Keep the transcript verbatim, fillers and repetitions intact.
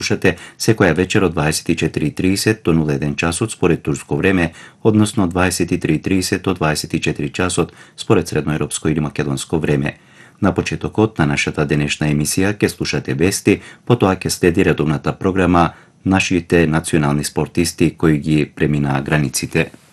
Slušate sekoja večer od dvadeset četiri trideset do nula jedan časot spored tursko vreme, odnosno dvadeset tri trideset do dvadeset četiri časot spored srednjoeuropsko ili makedonsko vreme. Na početok od na našата денешна емисија ке слушате вести, потоа ке следи редовната програма нашите национални спортисти кои ги преминаа границите.